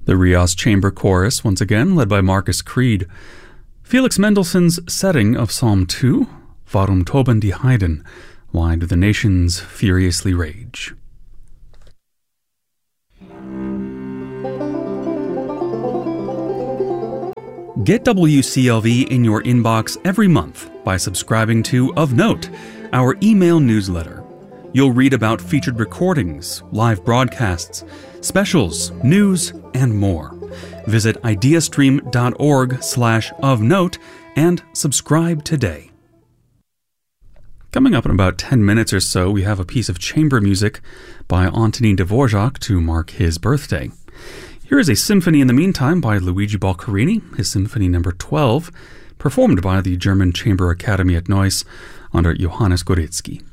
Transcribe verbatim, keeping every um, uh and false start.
The Rias Chamber Chorus, once again led by Marcus Creed. Felix Mendelssohn's setting of Psalm two, Warum toben die Heiden? Why do the nations furiously rage? Get W C L V in your inbox every month by subscribing to Of Note, our email newsletter. You'll read about featured recordings, live broadcasts, specials, news, and more. Visit ideastream.org slash of note and subscribe today. Coming up in about ten minutes or so, we have a piece of chamber music by Antonin Dvorak to mark his birthday. Here is a symphony in the meantime by Luigi Boccherini, his Symphony number twelve, performed by the German Chamber Academy at Neuss under Johannes Goretzky.